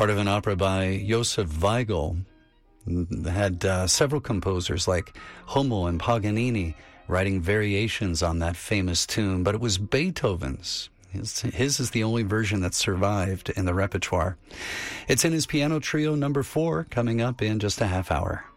part of an opera by Josef Weigl. Had several composers like Hummel and Paganini writing variations on that famous tune, but it was Beethoven's. His is the only version that survived in the repertoire. It's in his piano trio number 4, coming up in just a half hour.